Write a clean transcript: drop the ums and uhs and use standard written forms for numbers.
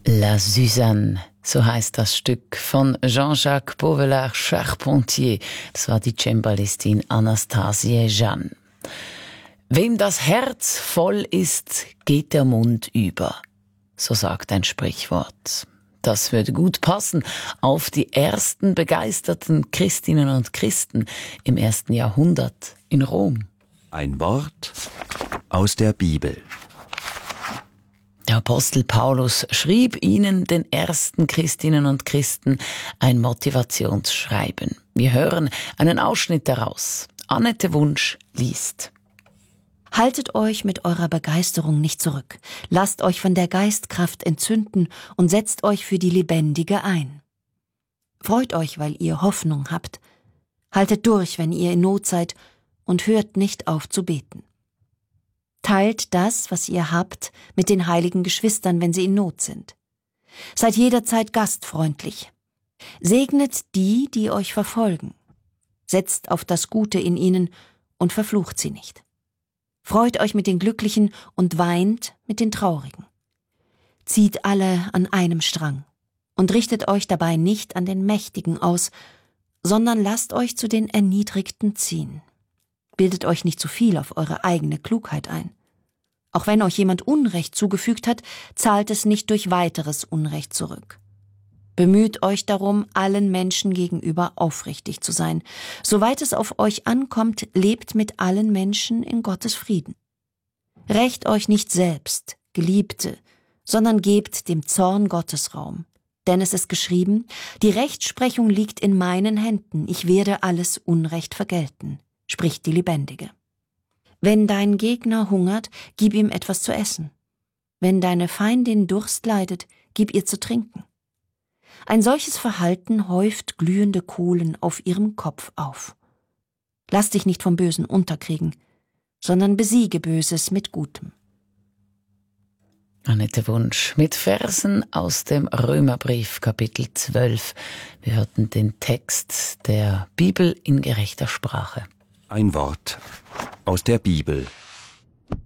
La Suzanne, so heißt das Stück von Jean-Jacques Baudelaire-Charpentier. Das war die Cembalistin Anastasie Jeanne. Wem das Herz voll ist, geht der Mund über. So sagt ein Sprichwort. Das würde gut passen auf die ersten begeisterten Christinnen und Christen im 1. Jahrhundert in Rom. Ein Wort aus der Bibel. Der Apostel Paulus schrieb ihnen, den ersten Christinnen und Christen, ein Motivationsschreiben. Wir hören einen Ausschnitt daraus. Annette Wunsch liest. Haltet euch mit eurer Begeisterung nicht zurück. Lasst euch von der Geistkraft entzünden und setzt euch für die Lebendige ein. Freut euch, weil ihr Hoffnung habt. Haltet durch, wenn ihr in Not seid, und hört nicht auf zu beten. Teilt das, was ihr habt, mit den heiligen Geschwistern, wenn sie in Not sind. Seid jederzeit gastfreundlich. Segnet die, die euch verfolgen. Setzt auf das Gute in ihnen und verflucht sie nicht. Freut euch mit den Glücklichen und weint mit den Traurigen. Zieht alle an einem Strang und richtet euch dabei nicht an den Mächtigen aus, sondern lasst euch zu den Erniedrigten ziehen. Bildet euch nicht zu viel auf eure eigene Klugheit ein. Auch wenn euch jemand Unrecht zugefügt hat, zahlt es nicht durch weiteres Unrecht zurück. Bemüht euch darum, allen Menschen gegenüber aufrichtig zu sein. Soweit es auf euch ankommt, lebt mit allen Menschen in Gottes Frieden. Rächt euch nicht selbst, Geliebte, sondern gebt dem Zorn Gottes Raum. Denn es ist geschrieben, die Rechtsprechung liegt in meinen Händen, ich werde alles Unrecht vergelten, spricht die Lebendige. Wenn dein Gegner hungert, gib ihm etwas zu essen. Wenn deine Feindin Durst leidet, gib ihr zu trinken. Ein solches Verhalten häuft glühende Kohlen auf ihrem Kopf auf. Lass dich nicht vom Bösen unterkriegen, sondern besiege Böses mit Gutem. Annette Wunsch mit Versen aus dem Römerbrief, Kapitel 12. Wir hörten den Text der Bibel in gerechter Sprache. Ein Wort aus der Bibel.